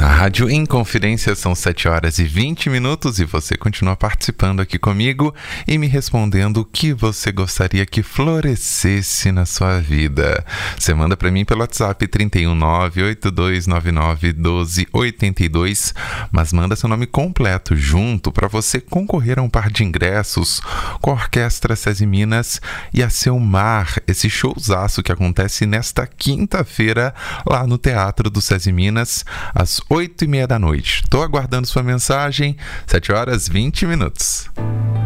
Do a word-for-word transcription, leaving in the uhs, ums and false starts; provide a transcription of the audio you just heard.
Na Rádio Inconfidência são sete horas e vinte minutos e você continua participando aqui comigo e me respondendo o que você gostaria que florescesse na sua vida. Você manda para mim pelo WhatsApp trinta e um, nove oito dois nove nove, doze oitenta e dois, mas manda seu nome completo junto para você concorrer a um par de ingressos com a Orquestra SESI Minas e a Seu Mar, esse showzaço que acontece nesta quinta-feira lá no Teatro do SESI Minas, às oito e meia da noite. Estou aguardando sua mensagem. sete horas e vinte minutos.